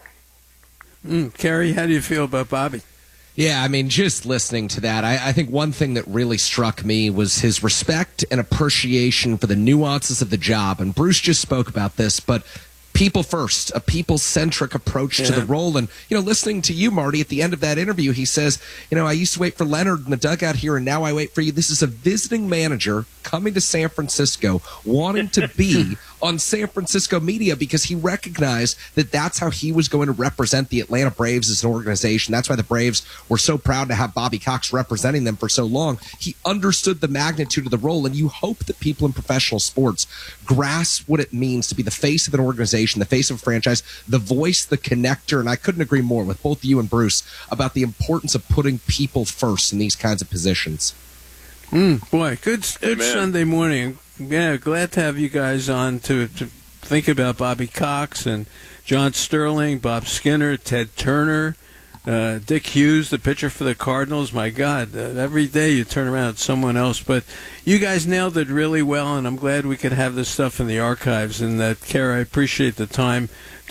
S1: Kerry, how do you feel about Bobby?
S21: Yeah, I mean, just listening to that, I think one thing that really struck me was his respect and appreciation for the nuances of the job. And Bruce just spoke about this, but people first, a people-centric approach to the role. And, listening to you, Marty, at the end of that interview, he says, I used to wait for Leonard in the dugout here, and now I wait for you. This is a visiting manager coming to San Francisco, wanting to be on San Francisco media because he recognized that that's how he was going to represent the Atlanta Braves as an organization. That's why the Braves were so proud to have Bobby Cox representing them for so long. He understood the magnitude of the role, and you hope that people in professional sports grasp what it means to be the face of an organization, the face of a franchise, the voice, the connector. And I couldn't agree more with both you and Bruce about the importance of putting people first in these kinds of positions.
S1: Boy, good Sunday morning. Yeah, glad to have you guys on to think about Bobby Cox and John Sterling, Bob Skinner, Ted Turner, Dick Hughes, the pitcher for the Cardinals. My God, every day you turn around, it's someone else. But you guys nailed it really well, and I'm glad we could have this stuff in the archives. And Kara, I appreciate the time